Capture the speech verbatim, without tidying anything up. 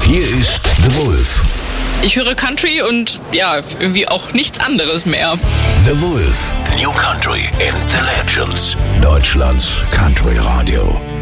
Hier ist The Wolf. Ich höre Country und ja, irgendwie auch nichts anderes mehr. The Wolf. New Country and the Legends. Deutschlands Country Radio.